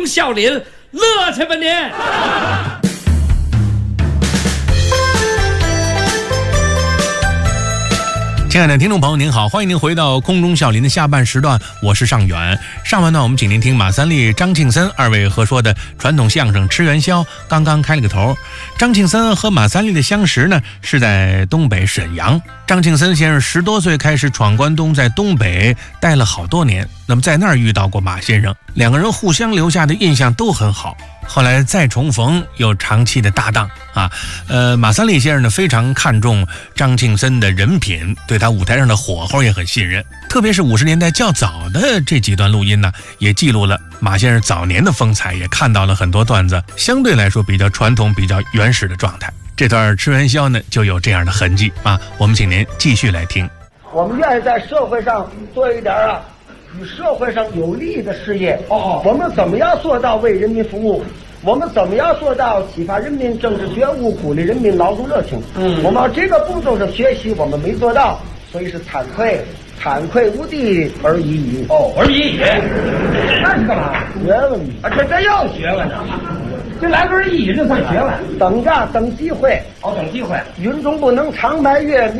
中孝林，乐去吧您！ 亲爱的听众朋友您好，欢迎您回到空中笑林的下半时段，我是尚远。上半段我们请您听马三立、张庆森二位合说的传统相声《吃元宵》刚刚开了个头。张庆森和马三立的相识呢是在东北沈阳。张庆森先生10多岁开始闯关东，在东北待了好多年，那么在那儿遇到过马先生，两个人互相留下的印象都很好。后来再重逢，又长期的搭档啊。马三立先生呢非常看重张庆森的人品，对他舞台上的火候也很信任。特别是50年代较早的这几段录音呢，也记录了马先生早年的风采，也看到了很多段子相对来说比较传统、比较原始的状态。这段吃元宵呢就有这样的痕迹啊。我们请您继续来听。 我们愿意在社会上做一点与社会上有利的事业。我们怎么样做到为人民服务？我们怎么样做到启发人民政治觉悟，鼓励人民劳动热情？我们这个步骤的学习我们没做到，所以是惭愧无地而已矣。 而已。那是干嘛？ 学问啊，这要学问呢。这来个一这算学问。 等机会。 等机会。 云中不能长埋月。